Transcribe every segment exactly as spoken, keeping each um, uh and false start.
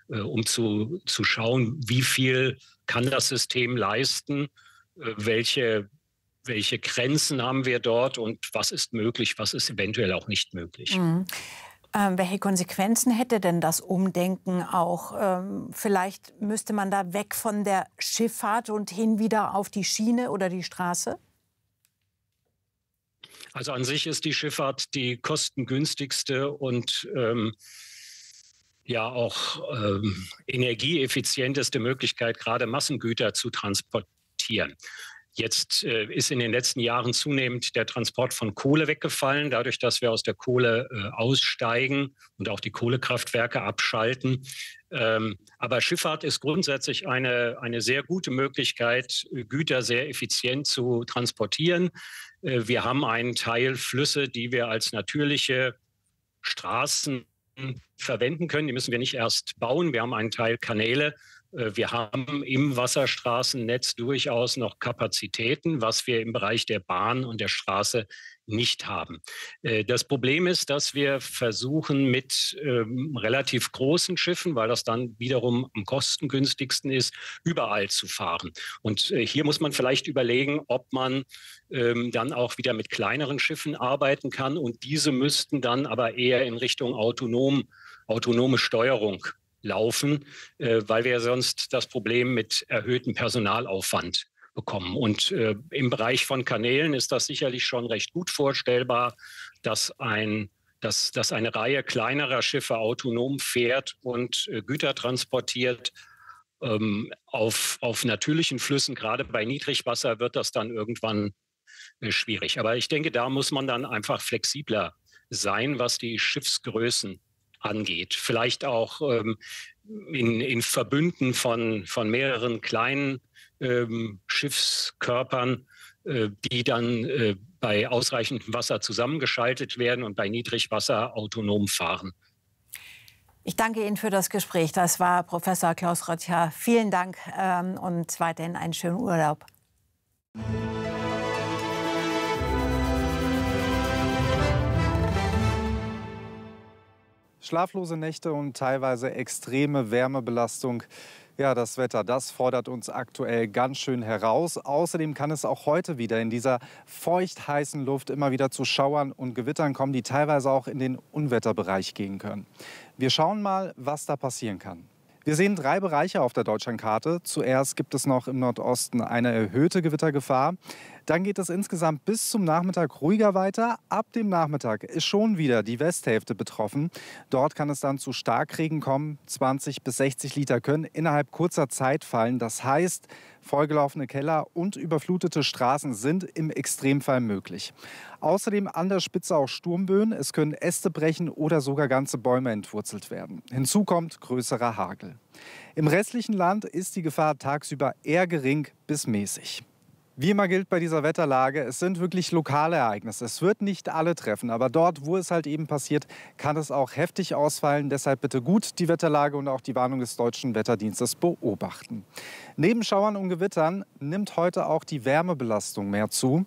äh, um zu, zu schauen, wie viel kann das System leisten, äh, welche, welche Grenzen haben wir dort und was ist möglich, was ist eventuell auch nicht möglich. Mhm. Ähm, welche Konsequenzen hätte denn das Umdenken auch? Ähm, vielleicht müsste man da weg von der Schifffahrt und hin wieder auf die Schiene oder die Straße? Also an sich ist die Schifffahrt die kostengünstigste und ähm, ja auch ähm, energieeffizienteste Möglichkeit, gerade Massengüter zu transportieren. Jetzt äh, ist in den letzten Jahren zunehmend der Transport von Kohle weggefallen, dadurch, dass wir aus der Kohle äh, aussteigen und auch die Kohlekraftwerke abschalten. Ähm, aber Schifffahrt ist grundsätzlich eine, eine sehr gute Möglichkeit, Güter sehr effizient zu transportieren. Äh, wir haben einen Teil Flüsse, die wir als natürliche Straßen verwenden können. Die müssen wir nicht erst bauen. Wir haben einen Teil Kanäle. Wir haben im Wasserstraßennetz durchaus noch Kapazitäten, was wir im Bereich der Bahn und der Straße nicht haben. Das Problem ist, dass wir versuchen mit ähm, relativ großen Schiffen, weil das dann wiederum am kostengünstigsten ist, überall zu fahren. Und äh, hier muss man vielleicht überlegen, ob man ähm, dann auch wieder mit kleineren Schiffen arbeiten kann. Und diese müssten dann aber eher in Richtung autonom, autonome Steuerung laufen, äh, weil wir sonst das Problem mit erhöhtem Personalaufwand bekommen. Und äh, im Bereich von Kanälen ist das sicherlich schon recht gut vorstellbar, dass, ein, dass, dass eine Reihe kleinerer Schiffe autonom fährt und äh, Güter transportiert. Ähm, auf, auf natürlichen Flüssen, gerade bei Niedrigwasser, wird das dann irgendwann äh, schwierig. Aber ich denke, da muss man dann einfach flexibler sein, was die Schiffsgrößen angeht. Vielleicht auch ähm, in, in Verbünden von, von mehreren kleinen ähm, Schiffskörpern, äh, die dann äh, bei ausreichendem Wasser zusammengeschaltet werden und bei Niedrigwasser autonom fahren. Ich danke Ihnen für das Gespräch. Das war Professor Klaus Röttcher. Vielen Dank ähm, und weiterhin einen schönen Urlaub. Schlaflose Nächte und teilweise extreme Wärmebelastung. Ja, das Wetter, das fordert uns aktuell ganz schön heraus. Außerdem kann es auch heute wieder in dieser feucht-heißen Luft immer wieder zu Schauern und Gewittern kommen, die teilweise auch in den Unwetterbereich gehen können. Wir schauen mal, was da passieren kann. Wir sehen drei Bereiche auf der Deutschlandkarte. Zuerst gibt es noch im Nordosten eine erhöhte Gewittergefahr. Dann geht es insgesamt bis zum Nachmittag ruhiger weiter. Ab dem Nachmittag ist schon wieder die Westhälfte betroffen. Dort kann es dann zu Starkregen kommen. zwanzig bis sechzig Liter können innerhalb kurzer Zeit fallen. Das heißt, vollgelaufene Keller und überflutete Straßen sind im Extremfall möglich. Außerdem an der Spitze auch Sturmböen. Es können Äste brechen oder sogar ganze Bäume entwurzelt werden. Hinzu kommt größerer Hagel. Im restlichen Land ist die Gefahr tagsüber eher gering bis mäßig. Wie immer gilt bei dieser Wetterlage, es sind wirklich lokale Ereignisse. Es wird nicht alle treffen, aber dort, wo es halt eben passiert, kann es auch heftig ausfallen. Deshalb bitte gut die Wetterlage und auch die Warnung des Deutschen Wetterdienstes beobachten. Neben Schauern und Gewittern nimmt heute auch die Wärmebelastung mehr zu.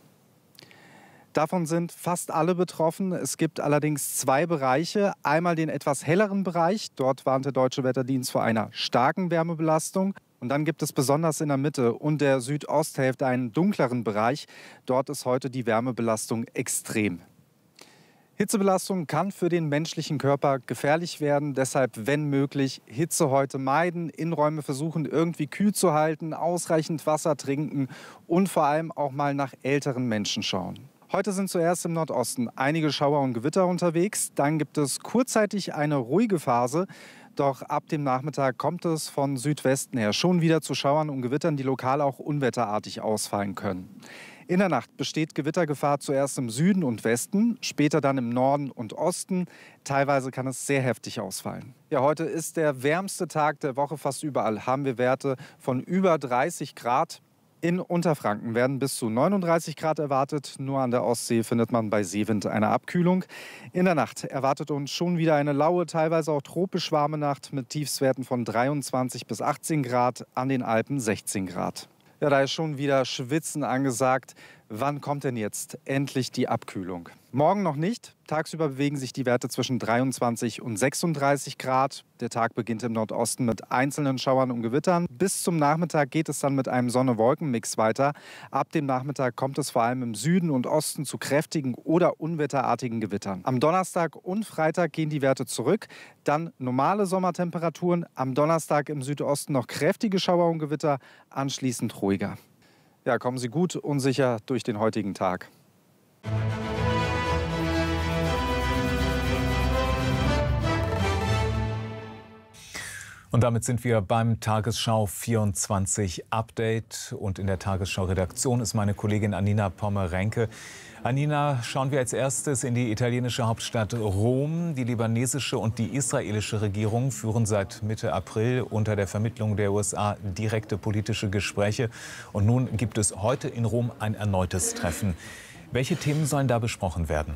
Davon sind fast alle betroffen. Es gibt allerdings zwei Bereiche. Einmal den etwas helleren Bereich. Dort warnt der Deutsche Wetterdienst vor einer starken Wärmebelastung. Und dann gibt es besonders in der Mitte und der Südosthälfte einen dunkleren Bereich. Dort ist heute die Wärmebelastung extrem. Hitzebelastung kann für den menschlichen Körper gefährlich werden. Deshalb, wenn möglich, Hitze heute meiden, Innenräume versuchen irgendwie kühl zu halten, ausreichend Wasser trinken und vor allem auch mal nach älteren Menschen schauen. Heute sind zuerst im Nordosten einige Schauer und Gewitter unterwegs. Dann gibt es kurzzeitig eine ruhige Phase. Doch ab dem Nachmittag kommt es von Südwesten her schon wieder zu Schauern und Gewittern, die lokal auch unwetterartig ausfallen können. In der Nacht besteht Gewittergefahr zuerst im Süden und Westen, später dann im Norden und Osten. Teilweise kann es sehr heftig ausfallen. Ja, heute ist der wärmste Tag der Woche. Fast überall haben wir Werte von über dreißig Grad. In Unterfranken werden bis zu neununddreißig Grad erwartet. Nur an der Ostsee findet man bei Seewind eine Abkühlung. In der Nacht erwartet uns schon wieder eine laue, teilweise auch tropisch warme Nacht mit Tiefstwerten von dreiundzwanzig bis achtzehn Grad, an den Alpen sechzehn Grad. Ja, da ist schon wieder Schwitzen angesagt. Wann kommt denn jetzt endlich die Abkühlung? Morgen noch nicht. Tagsüber bewegen sich die Werte zwischen dreiundzwanzig und sechsunddreißig Grad. Der Tag beginnt im Nordosten mit einzelnen Schauern und Gewittern. Bis zum Nachmittag geht es dann mit einem Sonne-Wolken-Mix weiter. Ab dem Nachmittag kommt es vor allem im Süden und Osten zu kräftigen oder unwetterartigen Gewittern. Am Donnerstag und Freitag gehen die Werte zurück. Dann normale Sommertemperaturen. Am Donnerstag im Südosten noch kräftige Schauer und Gewitter. Anschließend ruhiger. Ja, kommen Sie gut und sicher durch den heutigen Tag. Und damit sind wir beim Tagesschau vierundzwanzig Update. Und in der Tagesschau-Redaktion ist meine Kollegin Anina Pommerenke. Anina, schauen wir als erstes in die italienische Hauptstadt Rom. Die libanesische und die israelische Regierung führen seit Mitte April unter der Vermittlung der U S A direkte politische Gespräche. Und nun gibt es heute in Rom ein erneutes Treffen. Welche Themen sollen da besprochen werden?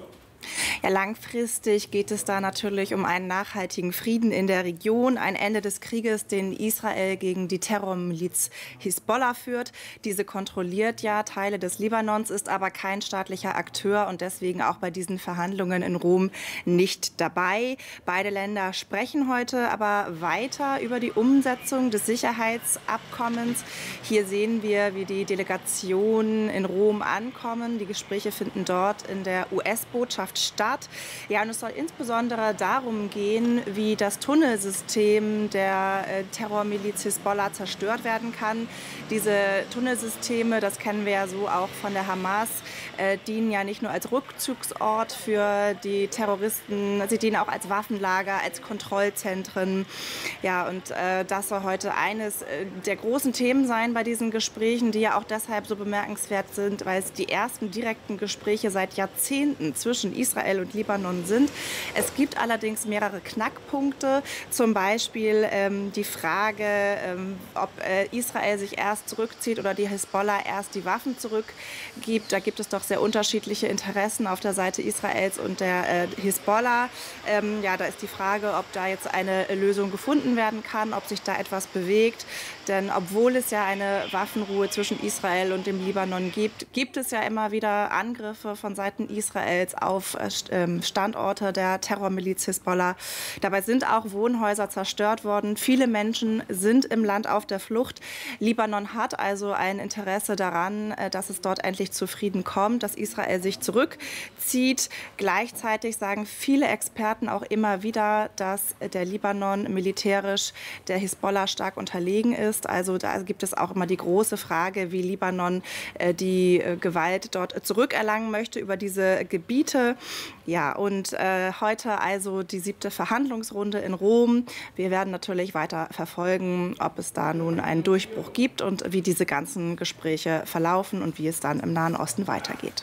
Ja, langfristig geht es da natürlich um einen nachhaltigen Frieden in der Region, ein Ende des Krieges, den Israel gegen die Terrormiliz Hisbollah führt. Diese kontrolliert ja Teile des Libanons, ist aber kein staatlicher Akteur und deswegen auch bei diesen Verhandlungen in Rom nicht dabei. Beide Länder sprechen heute aber weiter über die Umsetzung des Sicherheitsabkommens. Hier sehen wir, wie die Delegationen in Rom ankommen. Die Gespräche finden dort in der U S-Botschaft statt. Ja, und es soll insbesondere darum gehen, wie das Tunnelsystem der äh, Terrormiliz Hisbollah zerstört werden kann. Diese Tunnelsysteme, das kennen wir ja so auch von der Hamas, äh, dienen ja nicht nur als Rückzugsort für die Terroristen, sie dienen auch als Waffenlager, als Kontrollzentren. Ja, und äh, das soll heute eines äh, der großen Themen sein bei diesen Gesprächen, die ja auch deshalb so bemerkenswert sind, weil es die ersten direkten Gespräche seit Jahrzehnten zwischen Israel und Libanon sind. Es gibt allerdings mehrere Knackpunkte, zum Beispiel ähm, die Frage, ähm, ob äh, Israel sich erst zurückzieht oder die Hisbollah erst die Waffen zurückgibt. Da gibt es doch sehr unterschiedliche Interessen auf der Seite Israels und der äh, Hisbollah. Ähm, ja, da ist die Frage, ob da jetzt eine Lösung gefunden werden kann, ob sich da etwas bewegt. Denn obwohl es ja eine Waffenruhe zwischen Israel und dem Libanon gibt, gibt es ja immer wieder Angriffe von Seiten Israels auf äh, Standorte der Terrormiliz Hisbollah. Dabei sind auch Wohnhäuser zerstört worden. Viele Menschen sind im Land auf der Flucht. Libanon hat also ein Interesse daran, dass es dort endlich zu Frieden kommt, dass Israel sich zurückzieht. Gleichzeitig sagen viele Experten auch immer wieder, dass der Libanon militärisch der Hisbollah stark unterlegen ist. Also da gibt es auch immer die große Frage, wie Libanon die Gewalt dort zurückerlangen möchte über diese Gebiete. Ja, und äh, heute also die siebte Verhandlungsrunde in Rom. Wir werden natürlich weiter verfolgen, ob es da nun einen Durchbruch gibt und wie diese ganzen Gespräche verlaufen und wie es dann im Nahen Osten weitergeht.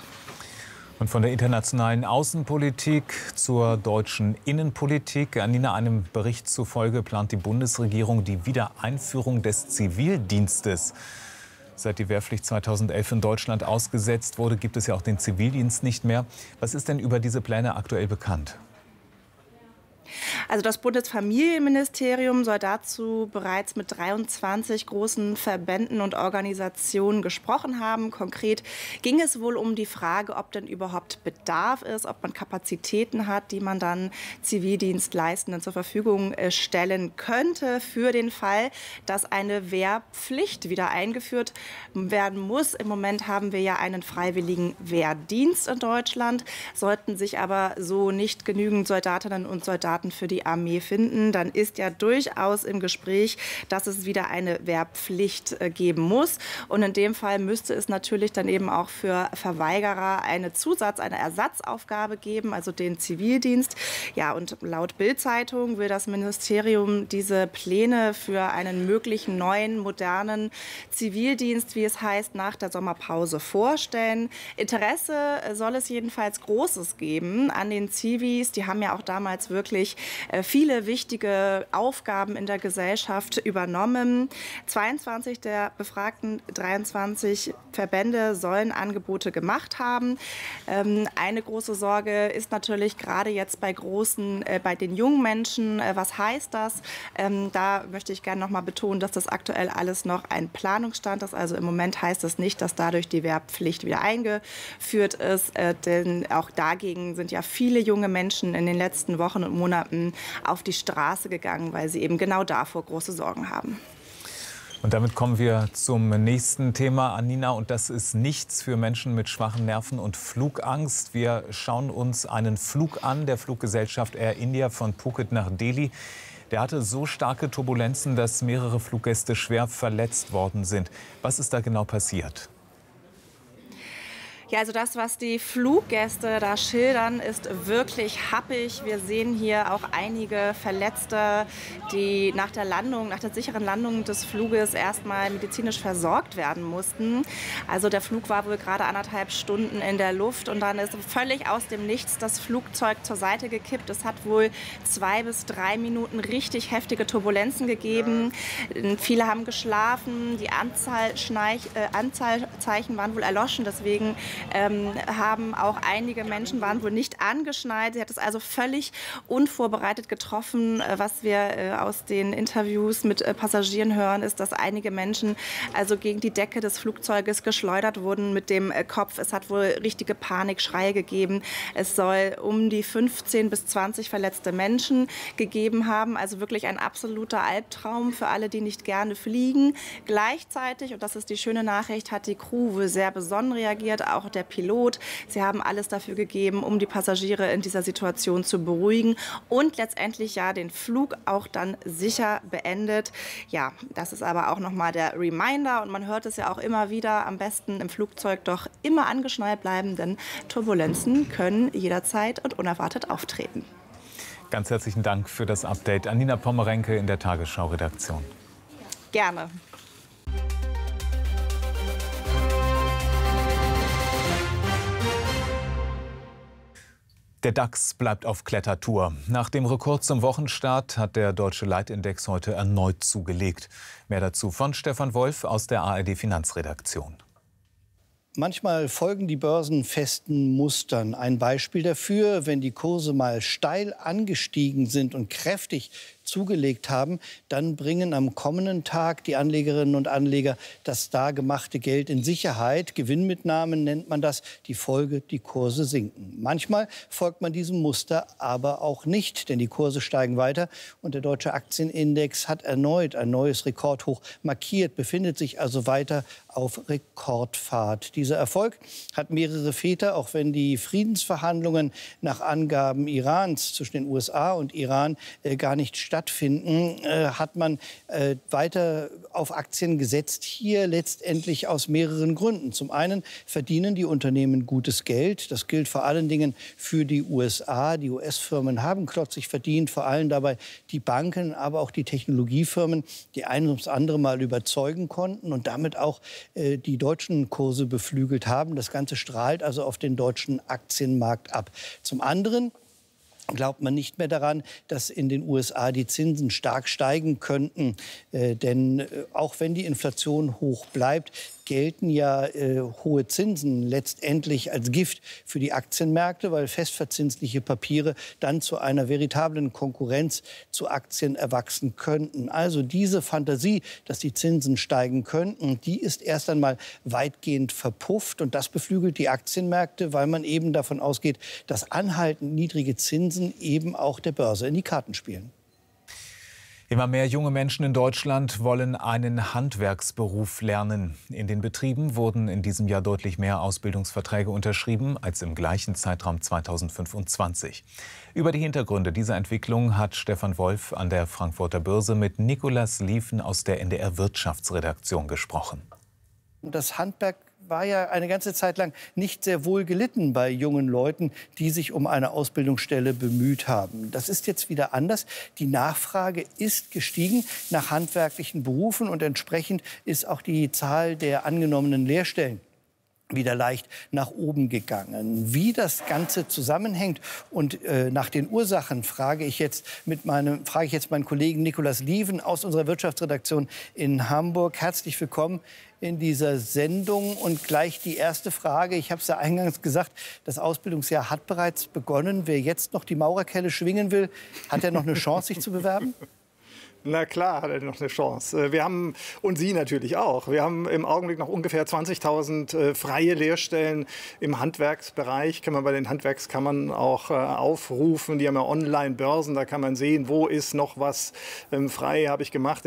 Und von der internationalen Außenpolitik zur deutschen Innenpolitik. Anina, einem Bericht zufolge plant die Bundesregierung die Wiedereinführung des Zivildienstes. Seit die Wehrpflicht zweitausendelf in Deutschland ausgesetzt wurde, gibt es ja auch den Zivildienst nicht mehr. Was ist denn über diese Pläne aktuell bekannt? Also das Bundesfamilienministerium soll dazu bereits mit dreiundzwanzig großen Verbänden und Organisationen gesprochen haben. Konkret ging es wohl um die Frage, ob denn überhaupt Bedarf ist, ob man Kapazitäten hat, die man dann Zivildienstleistenden zur Verfügung stellen könnte für den Fall, dass eine Wehrpflicht wieder eingeführt werden muss. Im Moment haben wir ja einen freiwilligen Wehrdienst in Deutschland. Sollten sich aber so nicht genügend Soldatinnen und Soldaten für die Armee finden, dann ist ja durchaus im Gespräch, dass es wieder eine Wehrpflicht geben muss. Und in dem Fall müsste es natürlich dann eben auch für Verweigerer eine Zusatz-, eine Ersatzaufgabe geben, also den Zivildienst. Ja, und laut Bild-Zeitung will das Ministerium diese Pläne für einen möglichen neuen, modernen Zivildienst, wie es heißt, nach der Sommerpause vorstellen. Interesse soll es jedenfalls Großes geben an den Zivis. Die haben ja auch damals wirklich wirklich viele wichtige Aufgaben in der Gesellschaft übernommen. zweiundzwanzig der befragten dreiundzwanzig Verbände sollen Angebote gemacht haben. Eine große Sorge ist natürlich gerade jetzt bei großen, bei den jungen Menschen. Was heißt das? Da möchte ich gerne noch mal betonen, dass das aktuell alles noch ein Planungsstand ist. Also im Moment heißt es nicht, dass dadurch die Wehrpflicht wieder eingeführt ist. Äh, denn auch dagegen sind ja viele junge Menschen in den letzten Wochen und Monaten auf die Straße gegangen, weil sie eben genau davor große Sorgen haben. Und damit kommen wir zum nächsten Thema, Anina. Und das ist nichts für Menschen mit schwachen Nerven und Flugangst. Wir schauen uns einen Flug an, der Fluggesellschaft Air India von Phuket nach Delhi. Der hatte so starke Turbulenzen, dass mehrere Fluggäste schwer verletzt worden sind. Was ist da genau passiert? Ja, also das, was die Fluggäste da schildern, ist wirklich happig. Wir sehen hier auch einige Verletzte, die nach der Landung, nach der sicheren Landung des Fluges erstmal medizinisch versorgt werden mussten. Also der Flug war wohl gerade anderthalb Stunden in der Luft und dann ist völlig aus dem Nichts das Flugzeug zur Seite gekippt. Es hat wohl zwei bis drei Minuten richtig heftige Turbulenzen gegeben. Viele haben geschlafen, die Anzahl Schneich, äh, Anzahlzeichen waren wohl erloschen, deswegen Ähm, haben auch einige Menschen, waren wohl nicht angeschnallt. Sie hat es also völlig unvorbereitet getroffen. Was wir äh, aus den Interviews mit äh, Passagieren hören, ist, dass einige Menschen also gegen die Decke des Flugzeuges geschleudert wurden mit dem äh, Kopf. Es hat wohl richtige Panikschreie gegeben. Es soll um die fünfzehn bis zwanzig verletzte Menschen gegeben haben. Also wirklich ein absoluter Albtraum für alle, die nicht gerne fliegen. Gleichzeitig, und das ist die schöne Nachricht, hat die Crew wohl sehr besonnen reagiert, auch der Pilot. Sie haben alles dafür gegeben, um die Passagiere in dieser Situation zu beruhigen und letztendlich ja den Flug auch dann sicher beendet. Ja, das ist aber auch nochmal der Reminder und man hört es ja auch immer wieder, am besten im Flugzeug doch immer angeschnallt bleiben, denn Turbulenzen können jederzeit und unerwartet auftreten. Ganz herzlichen Dank für das Update. Anina Pommerenke in der Tagesschau-Redaktion. Gerne. Der DAX bleibt auf Klettertour. Nach dem Rekord zum Wochenstart hat der deutsche Leitindex heute erneut zugelegt. Mehr dazu von Stefan Wolf aus der A R D-Finanzredaktion. Manchmal folgen die Börsen festen Mustern. Ein Beispiel dafür, wenn die Kurse mal steil angestiegen sind und kräftig zugelegt haben, dann bringen am kommenden Tag die Anlegerinnen und Anleger das da gemachte Geld in Sicherheit. Gewinnmitnahmen nennt man das. Die Folge, die Kurse sinken. Manchmal folgt man diesem Muster aber auch nicht, denn die Kurse steigen weiter und der deutsche Aktienindex hat erneut ein neues Rekordhoch markiert, befindet sich also weiter auf Rekordfahrt. Dieser Erfolg hat mehrere Väter, auch wenn die Friedensverhandlungen nach Angaben Irans zwischen den U S A und Iran äh, gar nicht stattfinden. stattfinden, äh, hat man äh, weiter auf Aktien gesetzt. Hier letztendlich aus mehreren Gründen. Zum einen verdienen die Unternehmen gutes Geld. Das gilt vor allen Dingen für die U S A. Die U S-Firmen haben klotzig verdient, vor allem dabei die Banken, aber auch die Technologiefirmen, die ein ums andere Mal überzeugen konnten und damit auch äh, die deutschen Kurse beflügelt haben. Das Ganze strahlt also auf den deutschen Aktienmarkt ab. Zum anderen glaubt man nicht mehr daran, dass in den U S A die Zinsen stark steigen könnten. Äh, denn äh, auch wenn die Inflation hoch bleibt, gelten ja äh, hohe Zinsen letztendlich als Gift für die Aktienmärkte, weil festverzinsliche Papiere dann zu einer veritablen Konkurrenz zu Aktien erwachsen könnten. Also diese Fantasie, dass die Zinsen steigen könnten, die ist erst einmal weitgehend verpufft. Und das beflügelt die Aktienmärkte, weil man eben davon ausgeht, dass anhaltend niedrige Zinsen eben auch der Börse in die Karten spielen. Immer mehr junge Menschen in Deutschland wollen einen Handwerksberuf lernen. In den Betrieben wurden in diesem Jahr deutlich mehr Ausbildungsverträge unterschrieben als im gleichen Zeitraum zweitausendfünfundzwanzig. Über die Hintergründe dieser Entwicklung hat Stefan Wolf an der Frankfurter Börse mit Nicolas Liefen aus der N D R-Wirtschaftsredaktion gesprochen. Das Handwerk war ja eine ganze Zeit lang nicht sehr wohl gelitten bei jungen Leuten, die sich um eine Ausbildungsstelle bemüht haben. Das ist jetzt wieder anders. Die Nachfrage ist gestiegen nach handwerklichen Berufen und entsprechend ist auch die Zahl der angenommenen Lehrstellen wieder leicht nach oben gegangen. Wie das Ganze zusammenhängt und äh, nach den Ursachen frage ich jetzt mit meinem frage ich jetzt meinen Kollegen Nikolaus Lieven aus unserer Wirtschaftsredaktion in Hamburg. Herzlich willkommen in dieser Sendung und gleich die erste Frage. Ich habe es ja eingangs gesagt, das Ausbildungsjahr hat bereits begonnen. Wer jetzt noch die Maurerkelle schwingen will, hat ja noch eine Chance, sich zu bewerben? Na klar, hat er noch eine Chance. Wir haben, und Sie natürlich auch, wir haben im Augenblick noch ungefähr zwanzigtausend äh, freie Lehrstellen im Handwerksbereich. Kann man bei den Handwerkskammern auch äh, aufrufen. Die haben ja Online-Börsen, da kann man sehen, wo ist noch was ähm, frei, habe ich gemacht.